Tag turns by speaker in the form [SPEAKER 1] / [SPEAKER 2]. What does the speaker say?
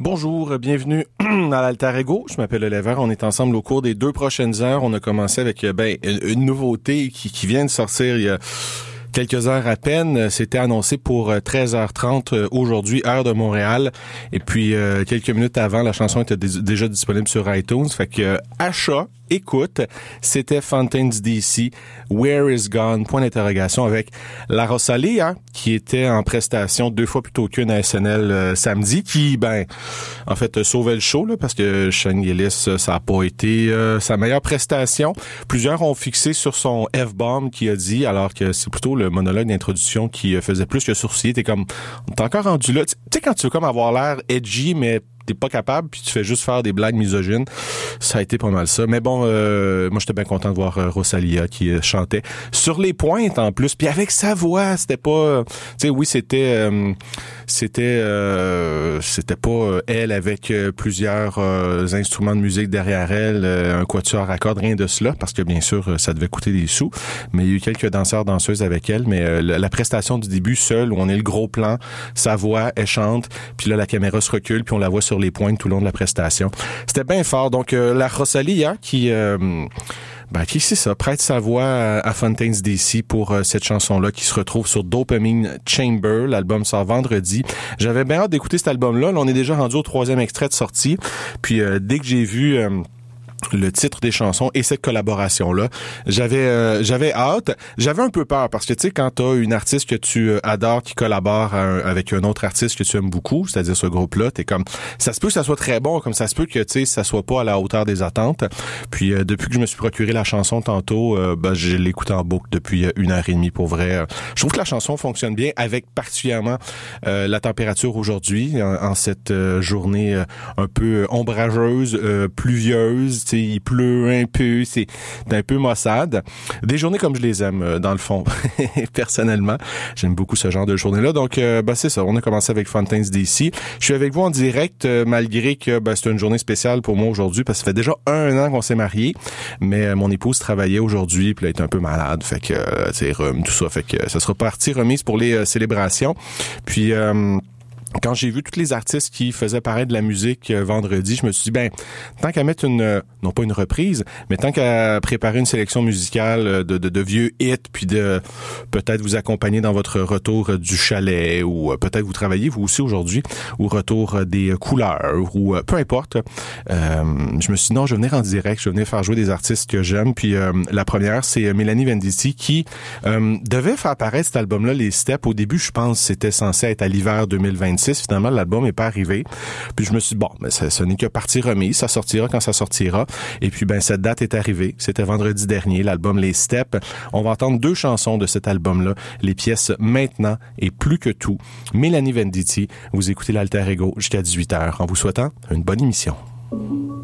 [SPEAKER 1] Bonjour, bienvenue à l'Alter Ego. Je m'appelle Oliver. On est ensemble au cours des 2 prochaines heures. On a commencé avec une nouveauté qui vient de sortir il y a quelques heures à peine. C'était annoncé pour 13h30 aujourd'hui, heure de Montréal. Et puis, quelques minutes avant, la chanson était déjà disponible sur iTunes. Fait que, achat, écoute, c'était Fountains DC, Where is Gone, point d'interrogation, avec La Rosalia, qui était en prestation 2 fois plus tôt qu'une à SNL samedi, qui, en fait, sauvait le show, là, parce que Shane Gillis, ça a pas été sa meilleure prestation. Plusieurs ont fixé sur son F-bomb qu'il a dit, alors que c'est plutôt le monologue d'introduction qui faisait plus que sourciller. T'es encore rendu là. Tu sais, quand tu veux comme avoir l'air edgy, mais t'es pas capable, puis tu fais juste faire des blagues misogynes. Ça a été pas mal ça. Mais bon, moi, j'étais bien content de voir Rosalia qui chantait sur les pointes en plus, puis avec sa voix. C'était pas... tu sais, oui, c'était pas elle avec plusieurs instruments de musique derrière elle, un quatuor à cordes, rien de cela, parce que bien sûr, ça devait coûter des sous. Mais il y a eu quelques danseurs-danseuses avec elle, mais la prestation du début seule, où on est le gros plan, sa voix, elle chante, puis là, la caméra se recule, puis on la voit sur les pointes tout le long de la prestation. C'était bien fort. Donc, la Rosalia qui c'est ça, prête sa voix à Fountains DC pour cette chanson-là qui se retrouve sur Dopamine Chamber. L'album sort vendredi. J'avais bien hâte d'écouter cet album-là. Là, on est déjà rendu au 3e extrait de sortie. Puis, dès que j'ai vu... le titre des chansons et cette collaboration-là. J'avais hâte. J'avais un peu peur parce que, tu sais, quand t'as une artiste que tu adores qui collabore avec un autre artiste que tu aimes beaucoup, c'est-à-dire ce groupe-là, t'es comme, ça se peut que ça soit très bon, comme ça se peut que, tu sais, ça soit pas à la hauteur des attentes. Puis, depuis que je me suis procuré la chanson tantôt, je l'écoute en boucle depuis 1h30 pour vrai. Je trouve que la chanson fonctionne bien avec particulièrement la température aujourd'hui, en cette journée un peu ombrageuse, pluvieuse. Il pleut un peu, c'est un peu maussade. Des journées comme je les aime, dans le fond. Personnellement, j'aime beaucoup ce genre de journée-là. Donc, c'est ça. On a commencé avec Fountains DC. Je suis avec vous en direct, malgré que c'est une journée spéciale pour moi aujourd'hui, parce que ça fait déjà 1 an qu'on s'est mariés. Mais mon épouse travaillait aujourd'hui, puis elle est un peu malade. Fait que, rhume, tout ça. Fait que ça sera partie remise pour les célébrations. Puis... quand j'ai vu tous les artistes qui faisaient paraître de la musique vendredi, je me suis dit, tant qu'à mettre non pas une reprise, mais tant qu'à préparer une sélection musicale de vieux hits, puis de peut-être vous accompagner dans votre retour du chalet, ou peut-être vous travaillez vous aussi aujourd'hui, ou retour des couleurs, ou peu importe. Je me suis dit, non, je vais venir en direct, je vais venir faire jouer des artistes que j'aime, puis la première, c'est Mélanie Venditti, qui devait faire apparaître cet album-là, Les Steps. Au début, je pense que c'était censé être à l'hiver 2026. Finalement, l'album n'est pas arrivé. Puis je me suis dit, ce n'est que partie remise. Ça sortira quand ça sortira. Et puis, cette date est arrivée. C'était vendredi dernier, l'album Les Steps. On va entendre 2 chansons de cet album-là. Les pièces Maintenant et Plus que tout. Mélanie Venditti. Vous écoutez l'Alter Ego jusqu'à 18h en vous souhaitant une bonne émission.